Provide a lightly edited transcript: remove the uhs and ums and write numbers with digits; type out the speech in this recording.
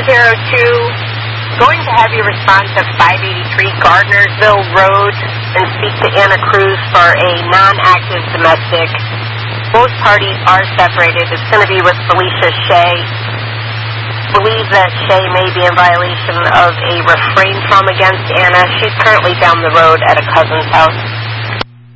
602, going to have you respond to 583 Gardnersville Road and speak to Anna Cruz for a non-active domestic. Both parties are separated. It's going to be with Felicia Shea. Believe that Shea may be in violation of a refrain from against Anna. She's currently down the road at a cousin's house.